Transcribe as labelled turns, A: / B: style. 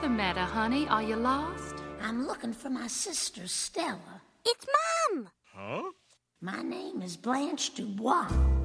A: the matter, honey? Are you lost?
B: I'm looking for my sister, Stella.
C: It's Mom!
D: Huh?
B: My name is Blanche Dubois.